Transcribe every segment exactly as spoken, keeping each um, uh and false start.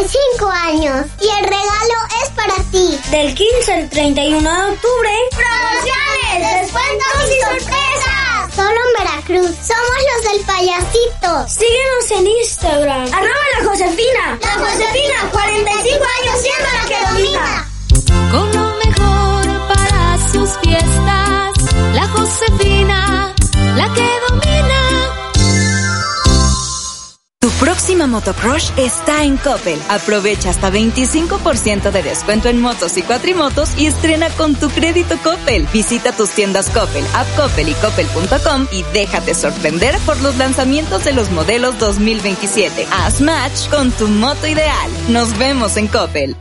cinco años y el regalo es para ti. Del quince al treinta y uno de octubre. ¡Promociones, descuentos y sorpresas! Solo en Veracruz. Somos los del payasito. Síguenos en Instagram. Arroba la Josefina. La Josefina, cuarenta y cinco años siendo la que domina. Con lo mejor para sus fiestas. La Josefina, la que domina. Tu próxima motocrush está en Coppel. Aprovecha hasta veinticinco por ciento de descuento en motos y cuatrimotos y estrena con tu crédito Coppel. Visita tus tiendas Coppel, App Coppel y Coppel punto com y déjate sorprender por los lanzamientos de los modelos dos mil veintisiete. Haz match con tu moto ideal. Nos vemos en Coppel.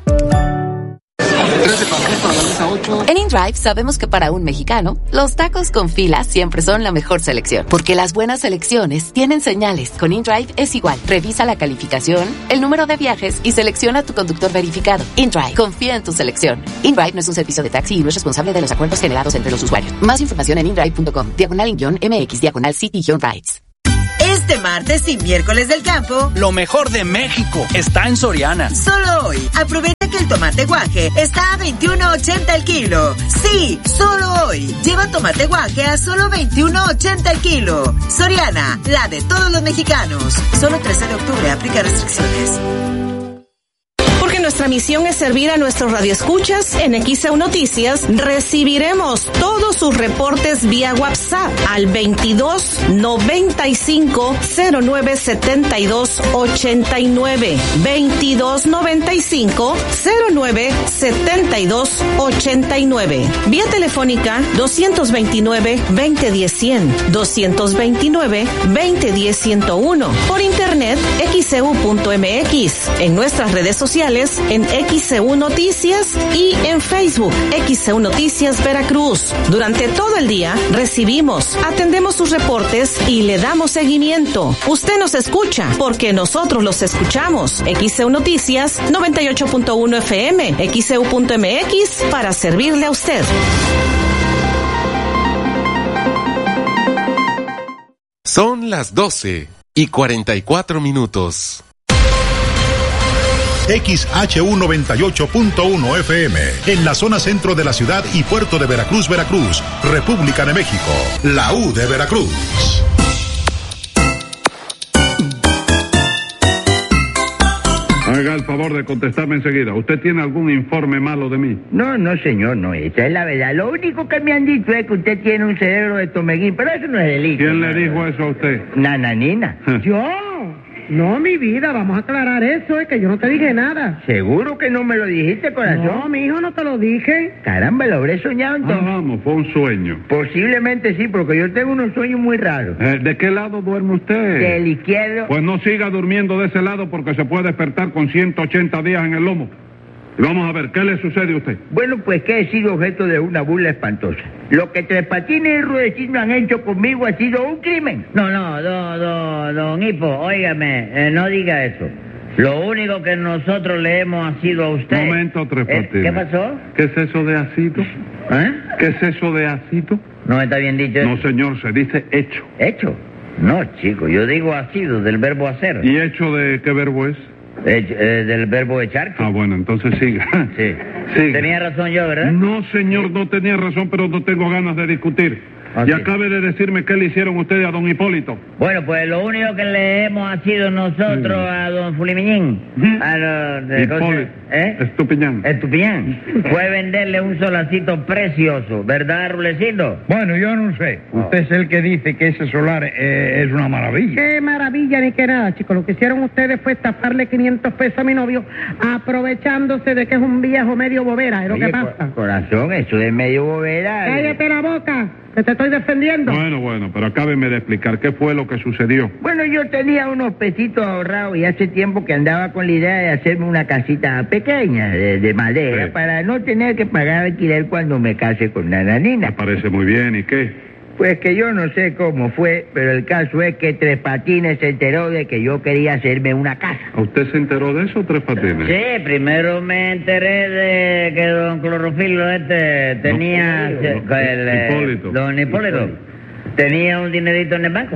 En InDrive sabemos que para un mexicano, los tacos con fila siempre son la mejor selección. Porque las buenas selecciones tienen señales. Con InDrive es igual. Revisa la calificación, el número de viajes y selecciona tu conductor verificado. InDrive. Confía en tu selección. InDrive no es un servicio de taxi y no es responsable de los acuerdos generados entre los usuarios. Más información en indrive punto com. Diagonal en guión M X, diagonal City guión Rides. Este martes y miércoles del campo, lo mejor de México está en Soriana. Solo hoy, aprovecha que el tomate guaje está a veintiuno ochenta el kilo. Sí, solo hoy. Lleva tomate guaje a solo veintiuno ochenta el kilo. Soriana, la de todos los mexicanos. Solo trece de octubre, aplica restricciones. Porque nuestra misión es servir a nuestros radioescuchas, en X E U Noticias recibiremos todos sus reportes vía WhatsApp al veintidós noventa y cinco cero nueve setenta y dos ochenta y nueve. veintidós noventa y cinco cero nueve setenta y dos ochenta y nueve. Vía telefónica doscientos veintinueve veinte diez cien, doscientos veintinueve veinte diez ciento uno. Por internet X E U punto M X. En nuestras redes sociales en X E U Noticias y en Facebook X E U Noticias Veracruz. Durante todo el día recibimos, atendemos sus reportes y le damos seguimiento. Usted nos escucha porque nosotros los escuchamos. X E U Noticias noventa y ocho punto uno F M, X E U punto M X para servirle a usted. Son las doce y cuarenta y cuatro minutos. X H U noventa y ocho punto uno F M, en la zona centro de la ciudad y puerto de Veracruz, Veracruz, República de México, la U de Veracruz. Haga el favor de contestarme enseguida. ¿Usted tiene algún informe malo de mí? No, no, señor, no. Esa es la verdad. Lo único que me han dicho es que usted tiene un cerebro de tomeguín, pero eso no es delito. ¿Quién le dijo eso a usted? Nananina. ¿Yo? No, mi vida, vamos a aclarar eso, es que yo no te dije nada. ¿Seguro que no me lo dijiste, corazón? No, mi hijo, no te lo dije. Caramba, lo habré soñado entonces. Ah, vamos, fue un sueño. Posiblemente sí, porque yo tengo unos sueños muy raros. Eh, ¿De qué lado duerme usted? Del izquierdo. Pues no siga durmiendo de ese lado porque se puede despertar con ciento ochenta días en el lomo. Y vamos a ver, ¿qué le sucede a usted? Bueno, pues que he sido objeto de una burla espantosa. Lo que Tres Patines y Rudecindo han hecho conmigo ha sido un crimen. No, no, don, don, don Hipo, óigame, eh, no diga eso. Lo único que nosotros le hemos sido a usted... Momento, Tres Patines. Eh, ¿Qué pasó? ¿Qué es eso de asito? ¿Eh? ¿Qué es eso de asito? No está bien dicho. No, señor, se dice hecho. ¿Hecho? No, chico, yo digo asido, del verbo hacer. ¿Y hecho de qué verbo es? Eh, eh, del verbo echar. Ah, bueno, entonces siga. Sí. Siga. Tenía razón yo, ¿verdad? No, señor, no tenía razón, pero no tengo ganas de discutir. Ah, y sí. acabe de decirme qué le hicieron ustedes a don Hipólito. Bueno, pues lo único que le hemos sido nosotros sí. a don Fulimiñín, a los de Hipólito, ¿eh? Estupiñán. Estupiñán, fue venderle un solacito precioso, ¿verdad, Rulecito? Bueno, yo no sé. Usted es el que dice que ese solar eh, es una maravilla. Qué maravilla ni qué nada, chicos. Lo que hicieron ustedes fue estafarle quinientos pesos a mi novio, aprovechándose de que es un viejo medio bobera, es lo Oye, que pasa. Corazón, eso es medio bobera. Cállate la boca, que te estoy defendiendo. Bueno, bueno, pero acábeme de explicar qué fue lo que sucedió. Bueno, yo tenía unos pesitos ahorrados y hace tiempo que andaba con la idea de hacerme una casita pequeña, de, de madera, sí. para no tener que pagar alquiler cuando me case con Nananina. Me parece muy bien, ¿y qué? Pues que yo no sé cómo fue, pero el caso es que Tres Patines se enteró de que yo quería hacerme una casa. ¿A usted se enteró de eso, Tres Patines? Sí, primero me enteré de que don Clorofilo este tenía... No, el, Hipólito. Don Hipólito tenía un dinerito en el banco.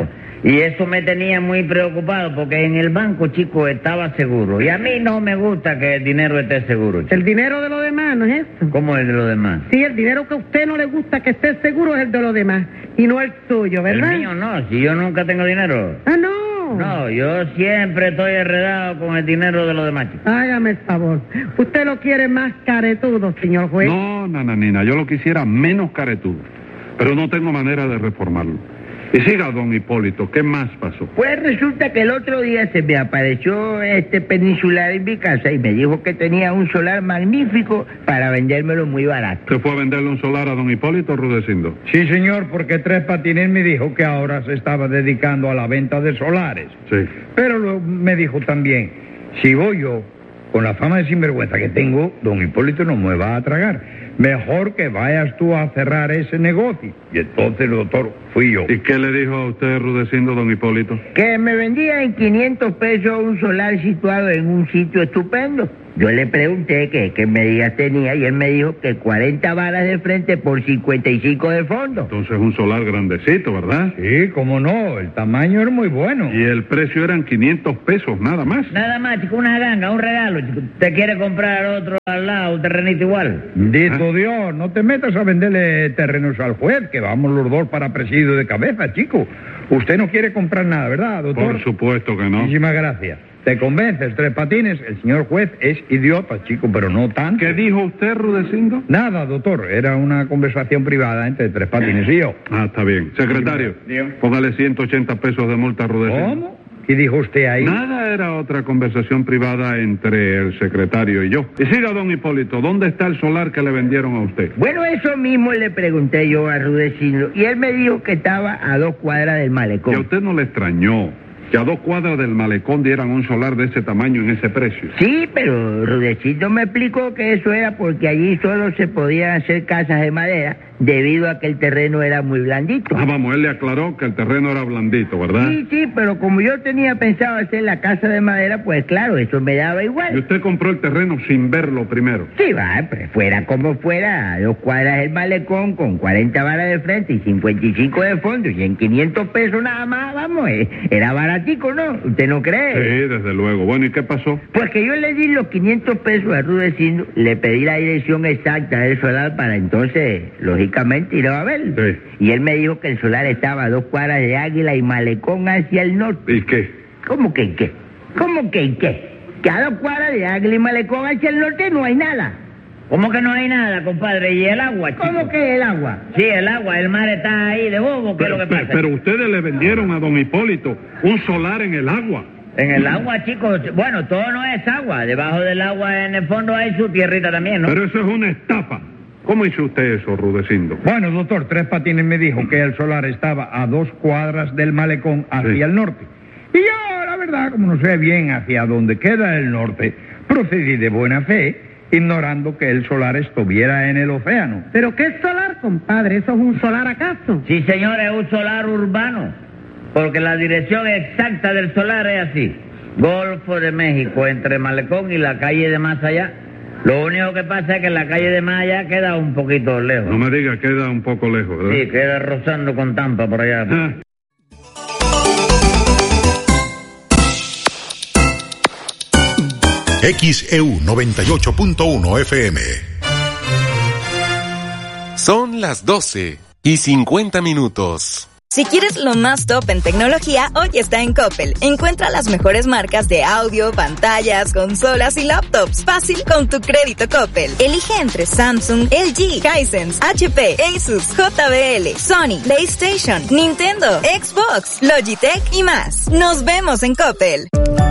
Y eso me tenía muy preocupado porque en el banco, chico, estaba seguro. Y a mí no me gusta que el dinero esté seguro, chico. El dinero de los demás, ¿no es eso? ¿Cómo es de los demás? Sí, el dinero que a usted no le gusta que esté seguro es el de los demás y no el suyo, ¿verdad? El mío no, si yo nunca tengo dinero. Ah, no. No, yo siempre estoy enredado con el dinero de los demás, chico. Hágame el favor. Usted lo quiere más caretudo, señor juez. No, nananina, yo lo quisiera menos caretudo, pero no tengo manera de reformarlo. Y siga, don Hipólito, ¿qué más pasó? Pues resulta que el otro día se me apareció este peninsular en mi casa y me dijo que tenía un solar magnífico para vendérmelo muy barato. ¿Se fue a venderle un solar a don Hipólito, Rudecindo? Sí, señor, porque Tres Patines me dijo que ahora se estaba dedicando a la venta de solares. Sí. Pero lo- me dijo también, si voy yo, con la fama de sinvergüenza que tengo, don Hipólito no me va a tragar. Mejor que vayas tú a cerrar ese negocio. Y entonces, doctor, fui yo. ¿Y qué le dijo a usted, Rudecindo, don Hipólito? Que me vendía en quinientos pesos un solar situado en un sitio estupendo. Yo le pregunté que qué medidas tenía y él me dijo que cuarenta varas de frente por cincuenta y cinco de fondo. Entonces un solar grandecito, ¿verdad? Sí, cómo no, el tamaño era muy bueno. Y el precio eran quinientos pesos, nada más. Nada más, chico, una ganga, un regalo, chico. ¿Usted quiere comprar otro al lado, un terrenito igual? Bendito Dios, no te metas a venderle terrenos al juez, que vamos los dos para presidio de cabeza, chico. Usted no quiere comprar nada, ¿verdad, doctor? Por supuesto que no. Muchísimas gracias. ¿Te convences, Tres Patines? El señor juez es idiota, chico, pero no tanto. ¿Qué dijo usted, Rudecindo? Nada, doctor. Era una conversación privada entre Tres Patines y yo. Ah, está bien. Secretario, póngale ciento ochenta pesos de multa a Rudecindo. ¿Cómo? ¿Qué dijo usted ahí? Nada, era otra conversación privada entre el secretario y yo. Y siga, don Hipólito, ¿dónde está el solar que le vendieron a usted? Bueno, eso mismo le pregunté yo a Rudecindo y él me dijo que estaba a dos cuadras del ¿Y a malecón. usted no le extrañó que a dos cuadras del malecón dieran un solar de ese tamaño en ese precio? Sí, pero Rudecindo me explicó que eso era porque allí solo se podían hacer casas de madera debido a que el terreno era muy blandito. Ah, vamos, él le aclaró que el terreno era blandito, ¿verdad? Sí, sí, pero como yo tenía pensado hacer la casa de madera, pues claro, eso me daba Y igual. usted compró el terreno sin verlo primero. Sí, va, pues fuera como fuera, a dos cuadras del malecón con cuarenta varas de frente y cincuenta y cinco de fondo y en quinientos pesos nada más, vamos, eh, era baratico, ¿no? ¿Usted no cree? Sí, desde luego. Bueno, ¿y qué pasó? Pues que yo le di los quinientos pesos a Rudecindo, le pedí la dirección exacta del solar para entonces, lógicamente, ir a verlo. Sí. Y él me dijo que el solar estaba a dos cuadras de Águila y Malecón hacia el norte. ¿Y qué? ¿Cómo que qué? ¿Cómo que qué? Que a dos cuadras de Águila y Malecón hacia el norte no hay nada. ¿Cómo que no hay nada, compadre? ¿Y el agua, chico? ¿Cómo que el agua? Sí, el agua, el mar está ahí de bobo, ¿qué es lo que Pero, pasa? pero ustedes le vendieron a don Hipólito un solar en el agua. En el agua, chicos, bueno, todo no es agua. Debajo del agua, en el fondo, hay su tierrita también, ¿no? Pero eso es una estafa. ¿Cómo hizo usted eso, Rudecindo? Bueno, doctor, Tres Patines me dijo que el solar estaba a dos cuadras del malecón hacia Sí. el norte. Y yo, la verdad, como no sé bien hacia dónde queda el norte, procedí de buena fe, ignorando que el solar estuviera en el océano. ¿Pero qué solar, compadre? ¿Eso es un solar acaso? Sí, señor, es un solar urbano. Porque la dirección exacta del solar es así. Golfo de México, entre Malecón y la calle de más allá. Lo único que pasa es que la calle de más allá queda un poquito lejos. No me diga, queda un poco lejos, ¿verdad? Sí, queda rozando con Tampa por allá. Ah. X E U noventa y ocho punto uno F M. Son las doce y cincuenta minutos. Si quieres lo más top en tecnología, hoy está en Coppel. Encuentra las mejores marcas de audio, pantallas, consolas y laptops. Fácil con tu crédito Coppel. Elige entre Samsung, L G, Hisense, H P, Asus, J B L, Sony, PlayStation, Nintendo, Xbox, Logitech y más. Nos vemos en Coppel.